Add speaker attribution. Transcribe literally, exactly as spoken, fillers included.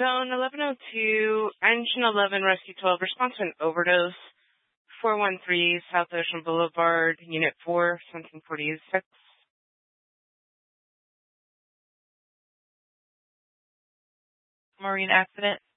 Speaker 1: Zone eleven oh two, Engine eleven, Rescue twelve, response to an overdose, four one three South Ocean Boulevard, Unit four, seventeen forty-six.
Speaker 2: Marine accident.